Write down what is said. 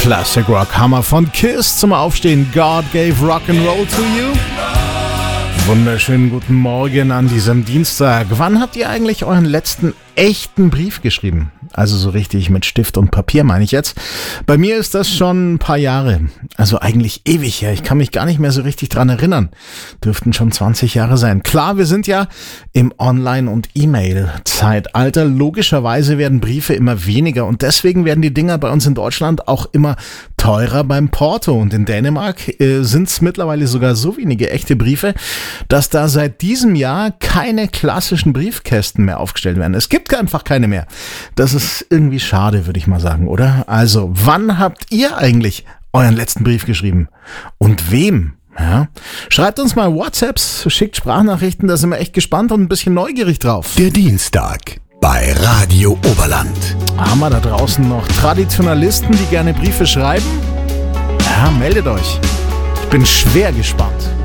Classic Rock Hammer von Kiss zum Aufstehen. God gave rock and roll to you. Wunderschönen guten Morgen an diesem Dienstag. Wann habt ihr eigentlich euren letzten echten Brief geschrieben? Also so richtig mit Stift und Papier meine ich jetzt. Bei mir ist das schon ein paar Jahre. Also eigentlich ewig her. Ich kann mich gar nicht mehr so richtig dran erinnern. Dürften schon 20 Jahre sein. Klar, wir sind ja im Online- und E-Mail-Zeitalter. Logischerweise werden Briefe immer weniger und deswegen werden die Dinger bei uns in Deutschland auch immer teurer beim Porto. Und in Dänemark sind es mittlerweile sogar so wenige echte Briefe, dass da seit diesem Jahr keine klassischen Briefkästen mehr aufgestellt werden. Es gibt einfach keine mehr. Das ist irgendwie schade, würde ich mal sagen, oder? Also, wann habt ihr eigentlich euren letzten Brief geschrieben? Und wem? Ja. Schreibt uns mal WhatsApps, schickt Sprachnachrichten, da sind wir echt gespannt und ein bisschen neugierig drauf. Der Dienstag bei Radio Oberland. Haben wir da draußen noch Traditionalisten, die gerne Briefe schreiben? Ja, meldet euch. Ich bin schwer gespannt.